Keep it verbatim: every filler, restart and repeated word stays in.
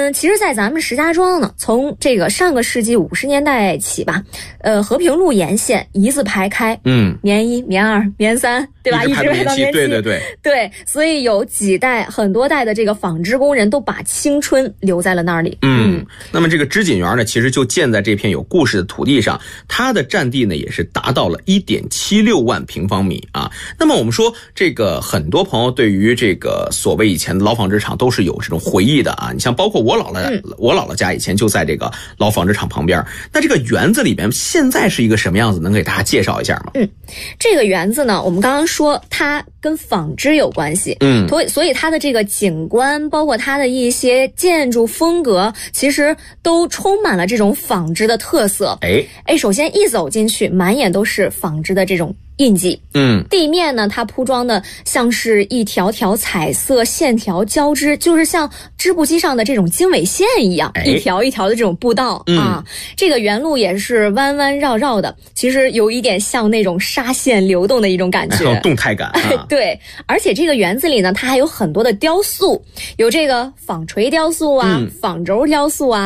嗯，其实在咱们石家庄呢，从这个上个世纪五十年代起吧，呃，和平路沿线一字排开，嗯，年一、年二、年三，对吧？一直排到年七， 对对对， 对，所以有几代、很多代的这个纺织工人都把青春留在了那里。 嗯，嗯那么这个织锦园呢，其实就建在这片有故事的土地上，它的占地呢也是达到了 一点七六万平方米啊。那么我们说，这个很多朋友对于这个所谓以前的老纺织厂都是有这种回忆的啊。你像包括我姥姥、嗯、我姥姥家以前就在这个老纺织厂旁边。那这个园子里边现在是一个什么样子？能给大家介绍一下吗？ 嗯，这个园子呢，我们刚刚说它跟纺织有关系，嗯，所以所以它的这个景观，包括它的一些建筑风格，其实都充满了这种纺织的特色。哎哎，首先一走进去，满眼都是纺织的这种印记，嗯，地面呢，它铺装的像是一条条彩色线条交织，就是像织布机上的这种经纬线一样，一条一条的这种步道、嗯、啊。这个原路也是弯弯绕绕的，其实有一点像那种纱线流动的一种感觉， 还有动态感、啊。 对，而且这个园子里呢，它还有很多的雕塑，有这个纺锤雕塑啊、嗯、纺轴雕塑啊。